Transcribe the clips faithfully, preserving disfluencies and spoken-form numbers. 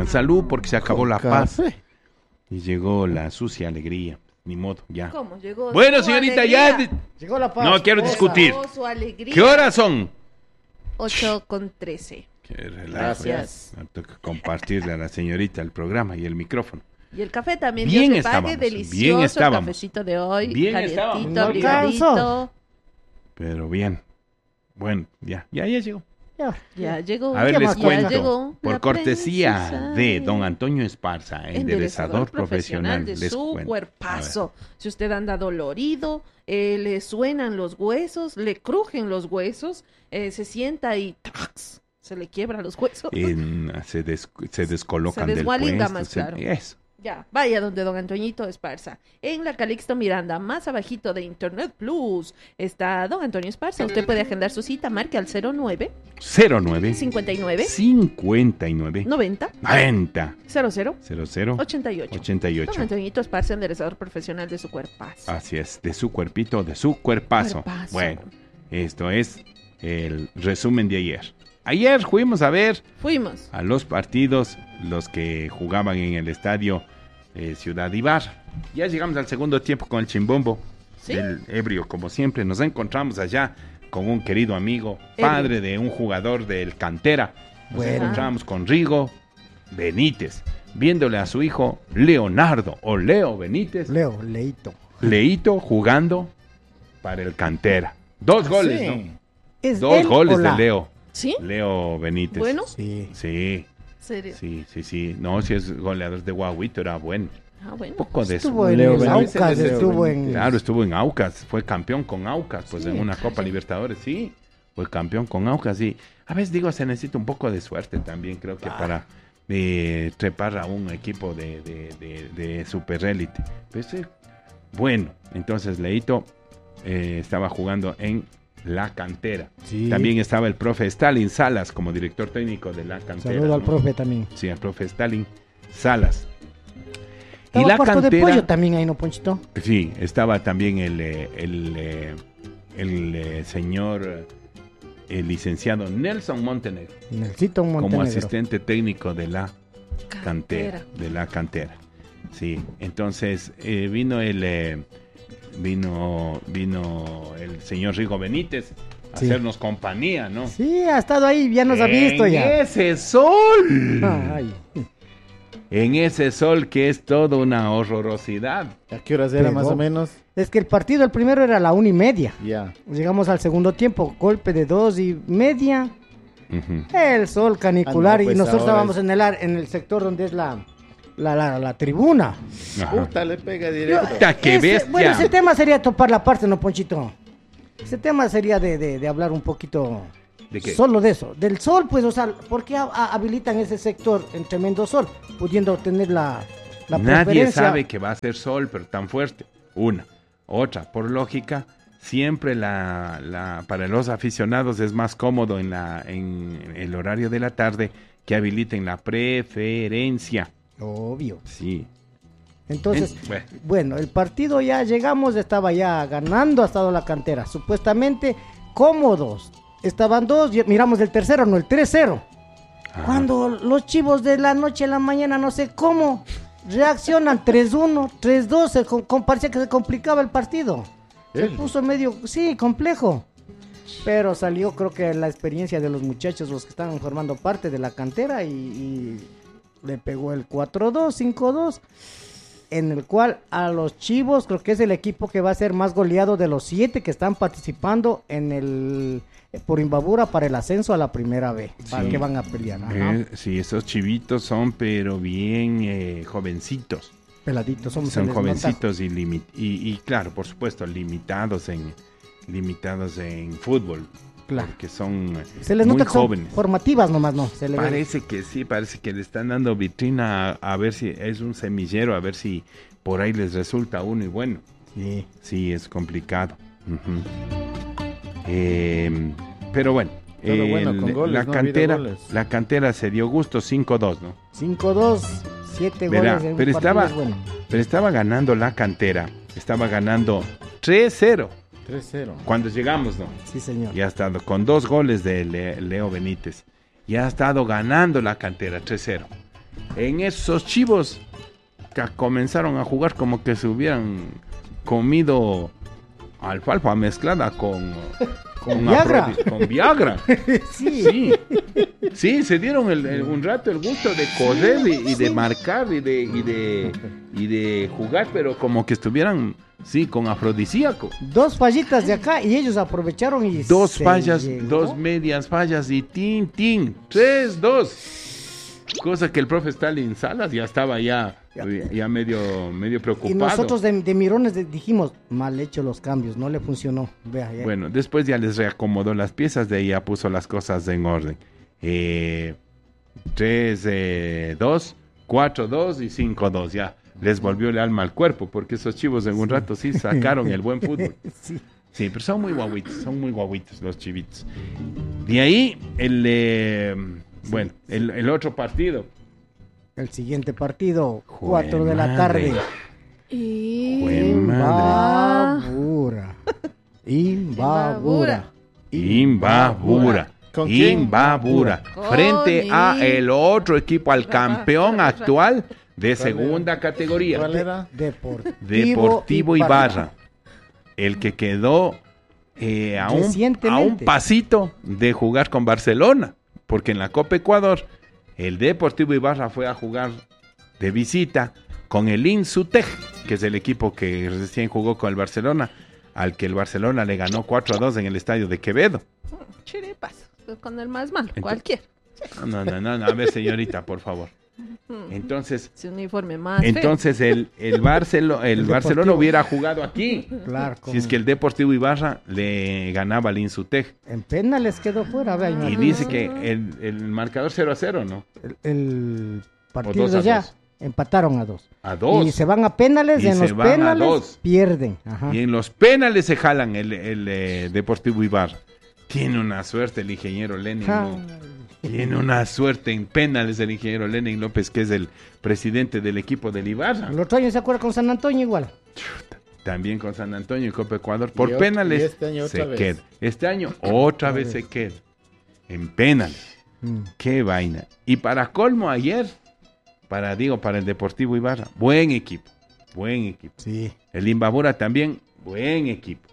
salud porque se acabó Con la paz. café. Y llegó la sucia alegría. Ni modo, ya. ¿Cómo llegó? Bueno, su señorita, alegría? ya... de- Llegó la paz. No quiero Esa. discutir. Llegó su alegría. ¿Qué horas son? ocho con trece. Qué relajo. Gracias. Me toca compartirle a la señorita el programa y el micrófono. Y el café también, Bien Dios le pague, estábamos, delicioso bien el estábamos. cafecito de hoy, Bien calientito, estábamos. No alcanzó. abrigadito. Pero bien. Bueno, ya, ya, ya llegó. Ya. Ya llegó. A ver, ¿Qué les más ya cuento. llegó Por la cortesía princesa de don Antonio Esparza, enderezador profesional, de les su cuento. cuerpazo. Si usted anda dolorido, eh, le suenan los huesos, le crujen los huesos, eh, se sienta y ¡tax! Se le quiebran los huesos. En- se, des- se descolocan Se del desgualinga puesto. más se- claro. Eso. Ya, vaya donde don Antoñito Esparza. En la Calixto Miranda, más abajito de Internet Plus, está don Antonio Esparza. Usted puede agendar su cita, marque al cero nueve cero nueve cincuenta y nueve cincuenta y nueve noventa noventa cero cero cero cero ochenta y ocho. ochenta y Don ocho. Antoñito Esparza, enderezador profesional de su cuerpazo. Así es, de su cuerpito, de su cuerpazo. Cuerpazo. Bueno, esto es el resumen de ayer. Ayer fuimos a ver Fuimos. a los partidos, los que jugaban en el estadio eh, Ciudad Ibar. Ya llegamos al segundo tiempo con el chimbombo ¿Sí? del ebrio, como siempre. Nos encontramos allá con un querido amigo, padre de un jugador del Cantera. Nos Bueno. encontramos con Rigo Benítez, viéndole a su hijo Leonardo o Leo Benítez, Leo, Leito. Leito jugando para el Cantera. Dos goles, Sí. ¿no? ¿Es Dos él goles o de la? Leo. ¿Sí? Leo Benítez. Bueno, Sí. Sí, serio. sí, sí, sí. No, si es goleador de Guaguito, era bueno. Ah, bueno. Un poco de eso. Estuvo en Leo el Benítez, Aucas, Leo estuvo en... Claro, estuvo en Aucas, fue campeón con Aucas, pues Sí, en una Copa Libertadores, sí. Fue campeón con Aucas, y a veces digo, se necesita un poco de suerte también, creo que para eh, trepar a un equipo de, de, de, de superélite. Pues, eh, bueno, entonces Leito eh, estaba jugando en la Cantera. Sí. También estaba el profe Stalin Salas como director técnico de la Cantera. Saludo al ¿no? profe también. Sí, al profe Stalin Salas. Estaba y la Cuarto de Cantera, Pollo también ahí, ¿no, Ponchito? sí, estaba también el, eh, el, eh, el eh, señor, eh, el licenciado Nelson Montenegro, Nelsito Montenegro. como asistente técnico de la Cantera, Cantera. de la Cantera. Sí, entonces eh, vino el eh, vino vino el señor Rigo Benítez a Sí. hacernos compañía, ¿no? Sí, ha estado ahí, ya nos ha visto En ya. ese sol. Ay, En ese sol que es toda una horrorosidad. ¿A qué horas era Pegó. más o menos? es que el partido, el primero era a la una y media. Ya. Llegamos al segundo tiempo, golpe de dos y media. Ujú. El sol canicular Ah, no, pues y nosotros ahora estábamos es- en el ar- en el sector donde es la la, la, la tribuna. Ajá. Puta, le pega directo. Puta, qué Ese- bestia. Bueno, ese tema sería topar la parte, ¿no, Ponchito? Ese tema sería de, de, de hablar un poquito ¿De qué? solo de eso. Del sol, pues, o sea, ¿por qué ha- ha- habilitan ese sector en tremendo sol? Pudiendo tener la, la Nadie preferencia. sabe que va a ser sol, pero tan fuerte. Una. Otra, por lógica, siempre la, la para los aficionados es más cómodo en, la, en el horario de la tarde que habiliten la preferencia. Obvio. Sí. Entonces, En- bueno. bueno, el partido ya llegamos, estaba ya ganando, ha estado la Cantera. Supuestamente cómodos. Estaban dos, y miramos el tercero, no el tres cero. Ajá. Cuando los chivos de la noche a la mañana, no sé cómo, reaccionan tres uno, tres dos, se com- com- parecía que se complicaba el partido. Se Él. puso medio, sí, complejo. Pero salió, creo que la experiencia de los muchachos, los que estaban formando parte de la Cantera, y, y le pegó el cuatro dos, cinco dos, en el cual a los Chivos, creo que es el equipo que va a ser más goleado de los siete que están participando en el por Imbabura para el ascenso a la primera B, para Sí. que van a pelear. Ajá. Eh, sí, esos chivitos son, pero bien eh, jovencitos. Peladitos, somos Son se les nota. jovencitos y, limi- y, y claro, por supuesto, limitados en limitados en fútbol. Claro. Porque son Se les muy nota que son jóvenes. formativas nomás, no. Se le ve. Parece que sí, parece que le están dando vitrina a, a ver si es un semillero, a ver si por ahí les resulta uno y bueno. Sí. Sí, es complicado. Ujú. Eh, pero bueno, Todo bueno, con goles, la ¿no? Ha habido cantera, goles. la cantera se dio gusto cinco dos, ¿no? cinco dos, siete Verá, goles en un pero partido estaba, es bueno. pero estaba ganando la cantera, estaba ganando tres cero tres cero. cuando llegamos, ¿no? Sí, señor. Ya ha estado con dos goles de Le- Leo Benítez. Ya ha estado ganando la cantera tres cero. En esos chivos que comenzaron a jugar como que se hubieran comido alfalfa mezclada con, Con Viagra. afrodi- con Viagra. Sí. Sí, sí, se dieron el- el- un rato el gusto de correr y, y de marcar y de, y, de, y de jugar, pero como que estuvieran, sí, con afrodisíaco. Dos fallitas de acá y ellos aprovecharon y Dos se fallas, llegó. dos medias fallas y tin, tin, tres, dos. Cosa que el profe Stalin Salas ya estaba ya, ya medio, medio preocupado. Y nosotros de, de mirones de- dijimos, mal hecho los cambios, no le funcionó. Vea, ya. Bueno, después ya les reacomodó las piezas, de ahí ya puso las cosas en orden. Eh, tres, dos, cuatro, dos y cinco, dos, ya. Les volvió el alma al cuerpo, porque esos chivos en un rato sí sacaron el buen fútbol. Sí. Sí, pero son muy guaguitos, son muy guaguitos los chivitos. De ahí, el, eh, bueno, el, el otro partido. El siguiente partido, Jue cuatro de la madre. tarde. Y... Jue madre. Imbabura. Imbabura. Imbabura. ¿Con quién? Imbabura. Con Frente a I- el otro equipo, al campeón Rafa, actual de ¿Cuál segunda era? categoría. ¿Cuál era? Deportivo, Deportivo Ibarra. El que quedó eh, a, un, a un Recientemente. pasito de jugar con Barcelona. Porque en la Copa Ecuador, el Deportivo Ibarra fue a jugar de visita con el Insutej, que es el equipo que recién jugó con el Barcelona, al que el Barcelona le ganó cuatro a dos en el estadio de Quevedo. Chiripas, con el más malo, Ento- cualquier. No, no, no, no, a ver, señorita, por favor. Entonces, Ese uniforme más feo. entonces el, el, Barcelo- el El Barcelona Deportivo. hubiera jugado aquí. Claro, Si es que el Deportivo Ibarra le ganaba al Insutej. en penales quedó fuera. Vea, Y imagínate. dice que el, el marcador cero a cero, ¿no? el, el partido dos de a allá dos. empataron a dos. A dos. Y se van a penales, Y en se los van a penales dos. pierden. Ajá. Y en los penales se jalan el, el, eh, Deportivo Ibarra. Tiene una suerte el ingeniero Lenin. Ja. ¿no? Tiene una suerte en penales el ingeniero Lenin López, que es el presidente del equipo del Ibarra. El otro año se acuerda con San Antonio igual. También con San Antonio y Copa Ecuador. Por Y ot- penales y este año se otra vez. queda. Este año otra vez se queda. En penales. Mm. Qué vaina. Y para colmo ayer, para digo, para el Deportivo Ibarra, buen equipo. Buen equipo. Sí. El Imbabura también, buen equipo.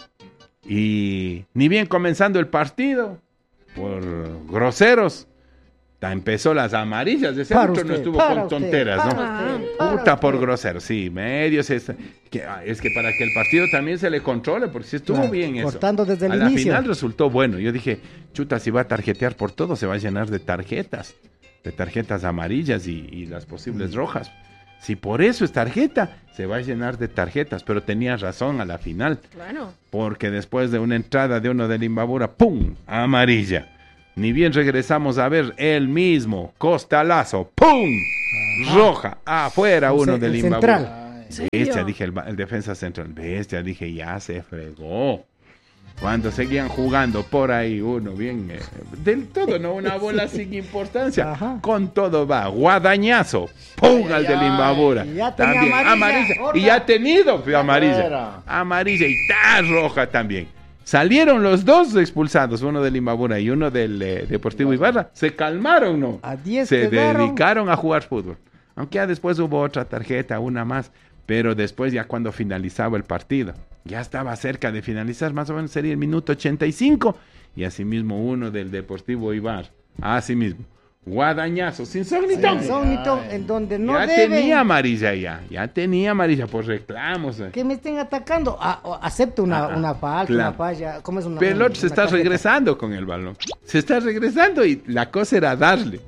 Y ni bien comenzando el partido, por groseros, ta- empezó las amarillas. Ese Para árbitro no usted, estuvo para con usted, tonteras, ¿no? para usted, Ah, para Puta por usted. groseros, sí, medios. Es que, ah, es que para que el partido también se le controle, porque sí estuvo Claro, bien eso. cortando desde el a la inicio. final resultó bueno. Yo dije, chuta, si va a tarjetear por todo, se va a llenar de tarjetas, de tarjetas amarillas y, y las posibles Mm. rojas. Si por eso es tarjeta, se va a llenar de tarjetas, pero tenía razón a la final, Claro. porque después de una entrada de uno del Imbabura, ¡pum!, amarilla. Ni bien regresamos a ver el mismo costalazo, ¡pum!, roja, afuera El uno ce- del el Imbabura. central. Ay, Bestia, dije el, ba- el defensa central. Bestia, dije, ya se fregó. Cuando seguían jugando por ahí, uno bien, eh, del todo, ¿no? Una bola sin importancia. Ajá. Con todo va, guadañazo, ¡pum! Ay, al del ay, Imbabura. y ya tenía También, amarilla, otra. Y ya ha tenido fue, Fuera. amarilla. Amarilla y tan roja también. Salieron los dos expulsados, uno del Imbabura y uno del eh, Deportivo Ibarra. Se calmaron, ¿no? A diez Se quedaron. dedicaron a jugar fútbol. Aunque ya después hubo otra tarjeta, una más. Pero después ya cuando finalizaba el partido, ya estaba cerca de finalizar, más o menos sería el minuto ochenta y cinco. Y asimismo uno del Deportivo Ibar. Asimismo. Guadañazo, sin son ni ton. Insógnito, ay. en donde no Ya deben tenía amarilla ya. Ya tenía amarilla por reclamos. eh. que me estén atacando. Ah, o- acepto una, Ah, una falta, claro. una falla. ¿Cómo es una Pero el otro se una está tarjeta? regresando con el balón. Se está regresando y la cosa era darle.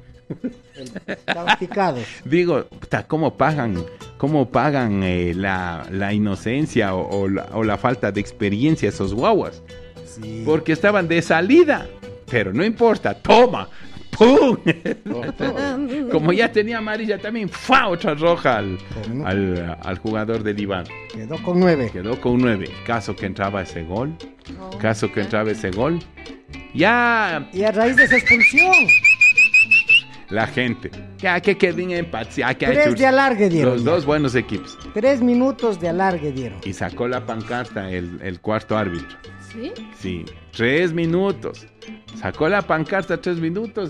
Estaban picados. Digo, puta, ¿cómo pagan, cómo pagan eh, la, la inocencia o, o la, o la falta de experiencia esos guaguas? Sí. Porque estaban de salida. Pero no importa, toma. ¡Pum! por todo. Como ya tenía amarilla también, ¡fua! Otra roja al, Con- al, al jugador del Iván. Quedó con nueve. Quedó con nueve. Caso que entraba ese gol. Oh. Caso que entraba ese gol. Ya Y a raíz de esa expulsión, la gente. Ya que queden en paz. Ya que ha tres hecho de alargue dieron. los ya. dos buenos equipos. Tres minutos de alargue dieron. Y sacó la pancarta el, el cuarto árbitro. ¿Sí? Sí, tres minutos. Sacó la pancarta tres minutos y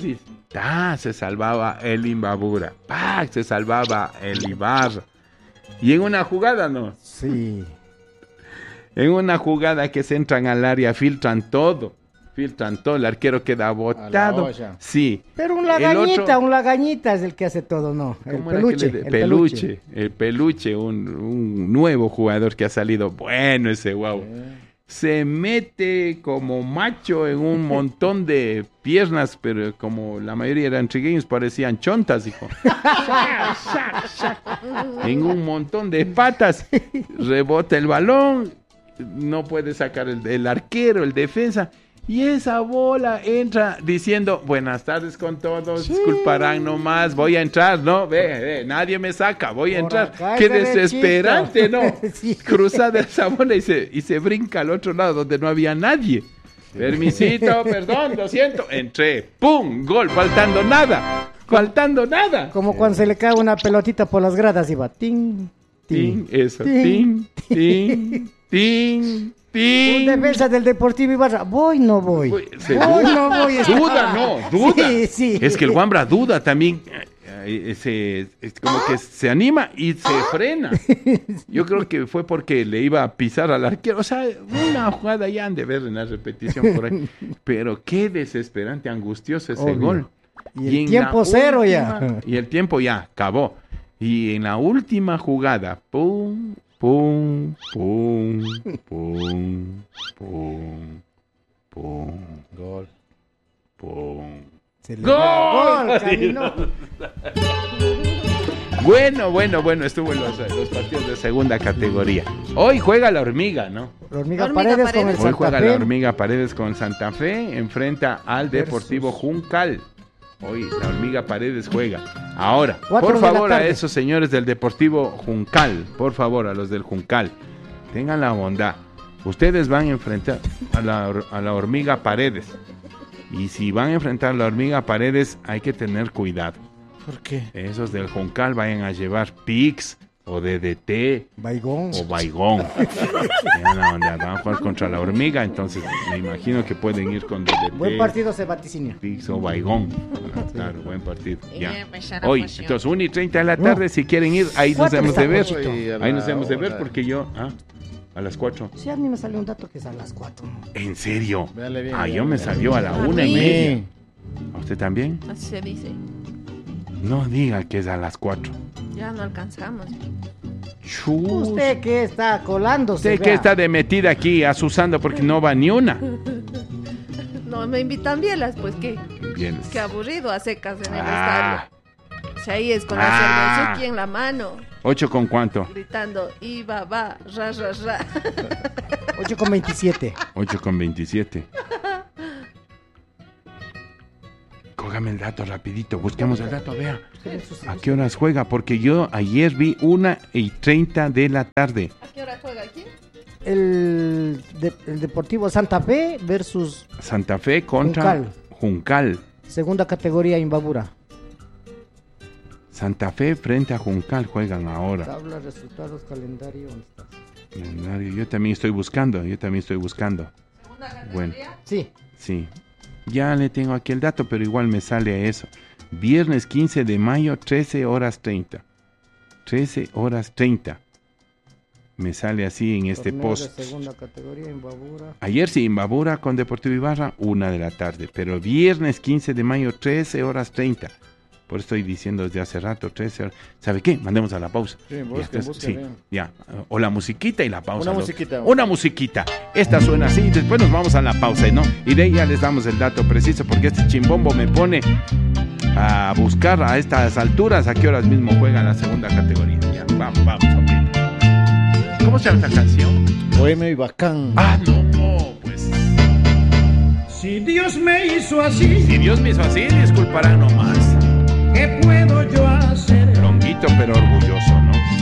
ta, se salvaba el Imbabura, pa, se salvaba el Ibarra. Y en una jugada, ¿no? Sí. En una jugada que se entran al área, filtran todo. Filtran todo, el arquero queda botado. Sí. Pero un El lagañita, otro- un lagañita es el que hace todo, ¿no? El ¿Cómo era peluche, que le- el peluche, el peluche, un, un nuevo jugador que ha salido. Bueno, ese guau. Se mete como macho en un montón de piernas, pero como la mayoría eran trigueños, parecían chontas, hijo. Shac, shac, shac. En un montón de patas, rebota el balón, no puede sacar el, el arquero, el defensa. Y esa bola entra diciendo, buenas tardes con todos, Sí. disculparán nomás, voy a entrar, ¿no? Ve, ve, nadie me saca, voy a Por entrar. acá Qué es derechito. desesperante, ¿no? Sí. Cruzada esa bola y se, y se brinca al otro lado donde no había nadie. Permisito, perdón, lo siento. Entré, ¡pum! Gol, faltando nada, faltando nada. Como cuando se le cae una pelotita por las gradas y va ting, Tin, ting. eso, tin, tin, tin, Un tin. defensa del Deportivo Ibarra, voy, no voy. Voy, se Voy, duda. no voy. Duda, no, duda. Sí, sí. Es que el Wambra duda también. eh, eh, se, es como que se anima y se frena. Yo creo que fue porque le iba a pisar al arquero. O sea, una jugada ya han de ver en la repetición por ahí. Pero qué desesperante, angustioso ese Obvio. gol. Y el en tiempo la cero última- ya. Y el tiempo ya acabó. Y en la última jugada, pum, pum, pum, pum, pum, pum, Gol. pum. Se le ¡Gol! va. Gol, caminó. Bueno, bueno, bueno, estuvo en los, los partidos de segunda categoría. Hoy juega la hormiga, ¿no? La hormiga, Hormiga Paredes, Paredes. con el Hoy Santa juega Fe. la hormiga Paredes con Santa Fe, enfrenta al Versus. Deportivo Juncal. Hoy la hormiga Paredes juega. Ahora, Cuatro por de la favor a tarde. esos señores del Deportivo Juncal, por favor a los del Juncal, tengan la bondad. Ustedes van a enfrentar a la, hor- a la hormiga Paredes. Y si van a enfrentar a la hormiga Paredes, hay que tener cuidado. ¿Por qué? Esos del Juncal vayan a llevar Pix o D D T Baigón. o Baigón. Tengan la bondad, van a jugar contra la hormiga, entonces me imagino que pueden ir con D D T. Buen partido se vaticinia. Pix o Baigón. Claro, buen partido. Y Ya. empezar a Hoy, fusión. entonces, una y treinta de la tarde, No. si quieren ir, ahí nos Cuatro hemos está, de ver. Pochito. Y a Ahí nos la hemos de ver hora. porque yo, ah, a las cuatro. Sí, a mí me salió un dato que es a las cuatro. ¿En serio? Véale bien, Ah, yo véale me bien. salió a la A una y mí. media. ¿A usted también? Así se dice. No diga que es a las cuatro. Ya no alcanzamos. Chus. Usted que está colándose. Usted que vea. está de metida aquí, asusando porque no va ni una. No me invitan bielas, pues qué. Bien. Qué aburrido a secas en el Ah, estadio. Si ahí es con la Ah. cervezuki en la mano, ¿ocho con cuánto? gritando, y va, va, ra, ra, ra. ocho con veintisiete. ocho con veintisiete. Cógame el dato rapidito, busquemos el dato, vea. ¿A qué horas juega? Porque yo ayer vi una y treinta de la tarde. ¿A qué hora juega aquí? El, de- el Deportivo Santa Fe versus Santa Fe contra Juncal. Juncal. segunda categoría Imbabura. Santa Fe frente a Juncal juegan ahora. Tabla, resultados, calendario. ¿dónde estás? Calendario, yo también estoy buscando, yo también estoy buscando. Bueno, Sí, sí. Ya le tengo aquí el dato, pero igual me sale eso. Viernes quince de mayo, trece horas treinta. trece horas treinta. Me sale así en este torneo post. de segunda categoría Imbabura. Ayer sí, Imbabura con Deportivo Ibarra, una de la tarde. Pero viernes quince de mayo, trece horas treinta. Por eso estoy diciendo desde hace rato, trece horas. ¿Sabe qué? Mandemos a la pausa. Sí, Ya, busquen, entonces, busquen, sí, vean. ya. O la musiquita y la pausa. Una ¿no? musiquita. Una musiquita. Esta suena así y después nos vamos a la pausa, ¿no? Y de ahí ya les damos el dato preciso porque este chimbombo me pone a buscar a estas alturas a qué horas mismo juega la segunda categoría. Ya, vamos, vamos, ahorita. ¿Cómo se llama esta canción? Bohemio y Bacán. Ah, no, pues. Si Dios me hizo así, Si Dios me hizo así, disculparán nomás. ¿qué puedo yo hacer? Longuito pero orgulloso.